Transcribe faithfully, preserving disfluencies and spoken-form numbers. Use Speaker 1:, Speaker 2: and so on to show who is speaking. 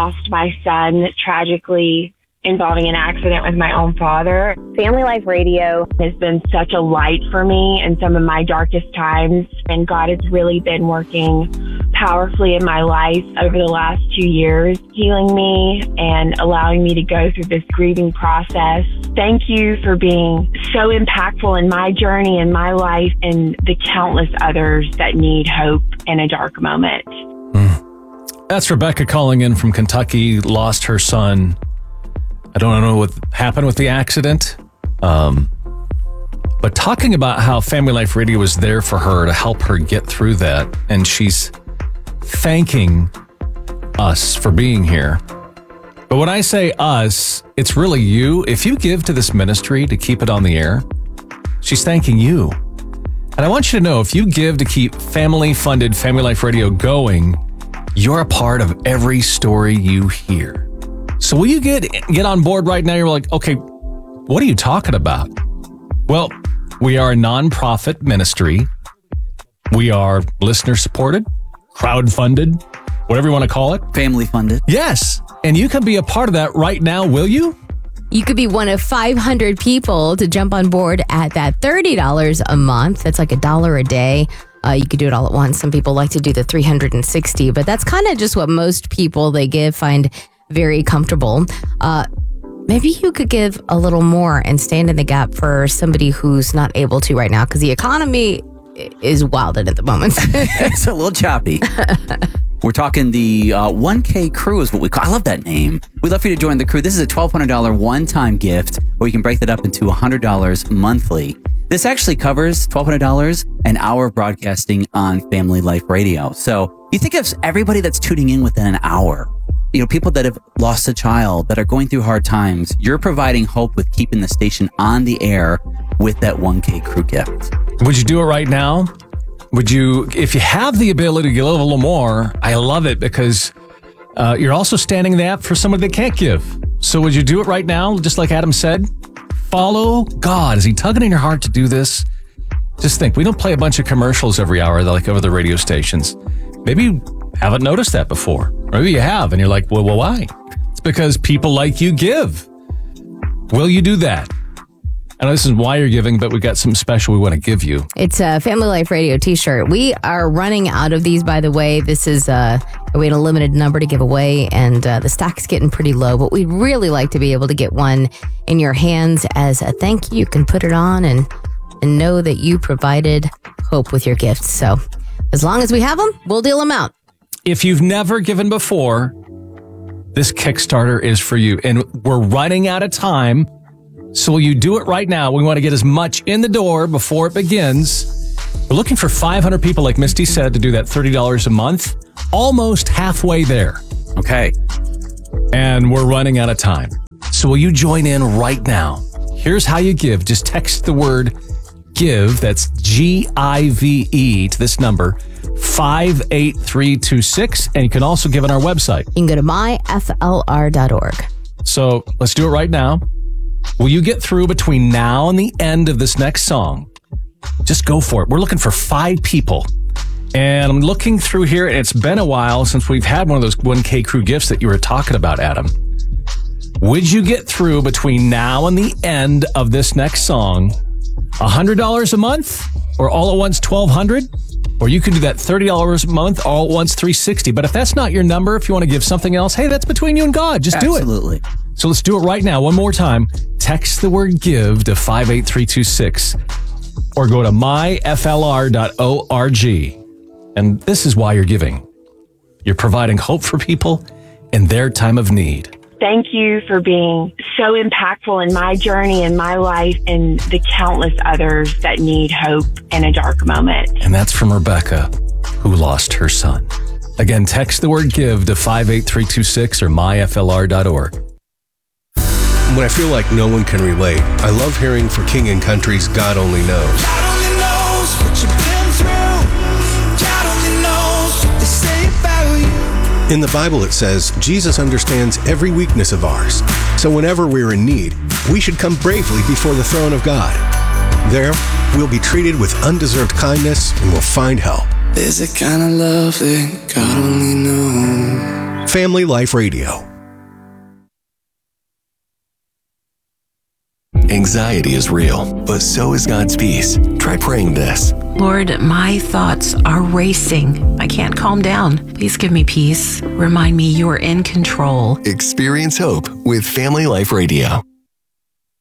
Speaker 1: lost my son tragically involving an accident with my own father. Family Life Radio has been such a light for me in some of my darkest times, and God has really been working powerfully in my life over the last two years, healing me and allowing me to go through this grieving process. Thank you for being so impactful in my journey and my life and the countless others that need hope in a dark moment.
Speaker 2: Mm. That's Rebecca calling in from Kentucky, lost her son. I don't know what happened with the accident, um, but talking about how Family Life Radio was there for her to help her get through that, and she's thanking us for being here. But when I say us, it's really you. If you give to this ministry to keep it on the air, she's thanking you. And I want you to know, if you give to keep family-funded Family Life Radio going, you're a part of every story you hear. So will you get get on board right now? You're like, okay, what are you talking about? Well, we are a nonprofit ministry. We are listener supported, crowd-funded, whatever you want to call it.
Speaker 3: Family-funded.
Speaker 2: Yes. And you can be a part of that right now, will you?
Speaker 4: You could be one of five hundred people to jump on board at that thirty dollars a month. That's like a dollar a day. Uh, you could do it all at once. Some people like to do the three hundred sixty, but that's kind of just what most people they give find very comfortable. Uh, maybe you could give a little more and stand in the gap for somebody who's not able to right now, because the economy is wilded at the moment.
Speaker 3: It's a little choppy. We're talking the uh, one K crew is what we call. I love that name. We'd love for you to join the crew. This is a twelve hundred dollars one-time gift, where you can break that up into one hundred dollars monthly. This actually covers twelve hundred dollars an hour of broadcasting on Family Life Radio. So you think of everybody that's tuning in within an hour. You know, people that have lost a child, that are going through hard times. You're providing hope with keeping the station on the air with that one K crew gift.
Speaker 2: Would you do it right now? Would you, if you have the ability to give a little more, I love it, because uh, you're also standing in the gap for somebody that can't give. So would you do it right now? Just like Adam said, follow God. Is he tugging in your heart to do this? Just think, we don't play a bunch of commercials every hour like over the radio stations. Maybe you haven't noticed that before. Maybe you have, and you're like, well, well, why? It's because people like you give. Will you do that? I know this is why you're giving, but we got something special we want to give you.
Speaker 4: It's a Family Life Radio t-shirt. We are running out of these, by the way. This is uh, we had a limited number to give away, and uh, the stock's getting pretty low, but we'd really like to be able to get one in your hands as a thank you. You can put it on and, and know that you provided hope with your gifts. So as long as we have them, we'll deal them out.
Speaker 2: If you've never given before, this Kickstarter is for you. And we're running out of time. So will you do it right now? We want to get as much in the door before it begins. We're looking for five hundred people, like Misty said, to do that thirty dollars a month. Almost halfway there.
Speaker 3: Okay.
Speaker 2: And we're running out of time. So will you join in right now? Here's how you give. Just text the word GIVE, that's G I V E, to this number, five eight three two six, and you can also give on our website.
Speaker 4: You can go to my F L R dot org.
Speaker 2: So let's do it right now. Will you get through between now and the end of this next song? Just go for it. We're looking for five people. And I'm looking through here, and it's been a while since we've had one of those one K crew gifts that you were talking about, Adam. Would you get through between now and the end of this next song one hundred dollars a month, or all at once twelve hundred dollars? Or you can do that thirty dollars a month, all at once three hundred sixty dollars. But if that's not your number, if you want to give something else, hey, that's between you and God. Just do it.
Speaker 3: Absolutely.
Speaker 2: So let's do it right now. One more time. Text the word GIVE to five eight three two six or go to my F L R dot org. And this is why you're giving. You're providing hope for people in their time of need.
Speaker 1: Thank you for being so impactful in my journey and my life and the countless others that need hope in a dark moment.
Speaker 2: And that's from Rebecca, who lost her son. Again, text the word GIVE to five eight three two six or my F L R dot org.
Speaker 5: When I feel like no one can relate, I love hearing for King and Country's God Only Knows.
Speaker 6: God only knows what you've been through. God only knows what they say about you.
Speaker 5: In the Bible it says, Jesus understands every weakness of ours. So whenever we're in need, we should come bravely before the throne of God. There, we'll be treated with undeserved kindness and we'll find help.
Speaker 6: There's a kind of love that God only knows.
Speaker 5: Family Life Radio.
Speaker 7: Anxiety is real, but so is God's peace. Try praying this.
Speaker 8: Lord, my thoughts are racing. I can't calm down. Please give me peace. Remind me you are in control.
Speaker 7: Experience hope with Family Life Radio.